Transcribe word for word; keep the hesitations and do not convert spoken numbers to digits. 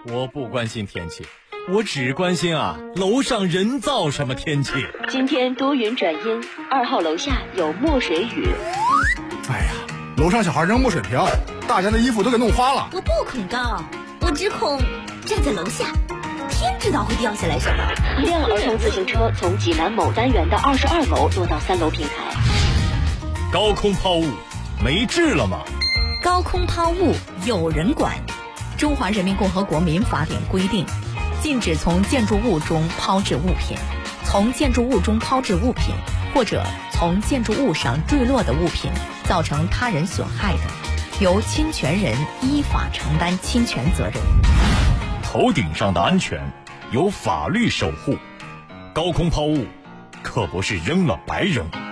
我不关心天气，我只关心啊，楼上人造什么天气。 今天多云转阴，二号楼下有墨水雨。 哎呀，楼上小孩扔墨水瓢，大家的衣服都给弄花了。 我不恐高，我只恐站在楼下，天知道会掉下来什么。 一辆儿童自行车从济南某单元的二十二楼落到三楼平台。 高空抛物没治了吗？ 高空抛物有人管。中华人民共和国民法典规定，禁止从建筑物中抛掷物品，从建筑物中抛掷物品或者从建筑物上坠落的物品造成他人损害的，由侵权人依法承担侵权责任。 头顶上的安全由法律守护，高空抛物可不是扔了白扔。